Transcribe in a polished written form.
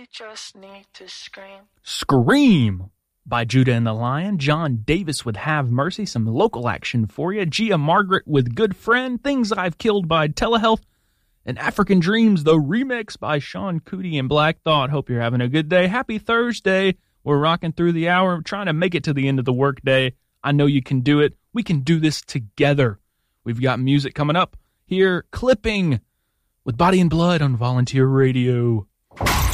just need to scream. Scream by Judah and the Lion. John Davis with Have Mercy. Some local action for you. Gia Margaret with Good Friend. Things I've Killed by Telehealth. And African Dreams, the remix by Sean Cootie and Black Thought. Hope you're having a good day. Happy Thursday. We're rocking through the hour, trying to make it to the end of the workday. I know you can do it. We can do this together. We've got music coming up here. Clipping with Body and Blood on Volunteer Radio.